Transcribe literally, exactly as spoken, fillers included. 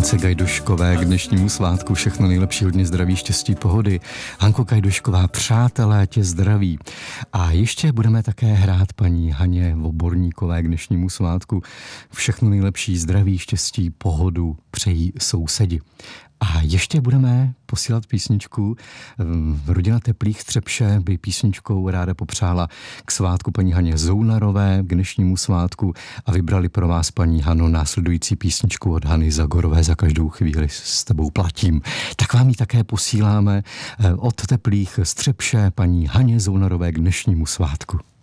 Hance Gajdoškové k dnešnímu svátku všechno nejlepší, hodně zdraví, štěstí, pohody. Hanko Gajdošková, přátelé, tě zdraví. A ještě budeme také hrát paní Haně Voborníkové k dnešnímu svátku. Všechno nejlepší, zdraví, štěstí, pohodu přejí sousedi. A ještě budeme posílat písničku. Rodina Teplých Střepše by písničkou ráda popřála k svátku paní Haně Zounarové, k dnešnímu svátku, a vybrali pro vás, paní Hano, následující písničku od Hany Zagorové, Za každou chvíli s tebou platím. Tak vám ji také posíláme od Teplých Střepše paní Haně Zounarové k dnešnímu svátku.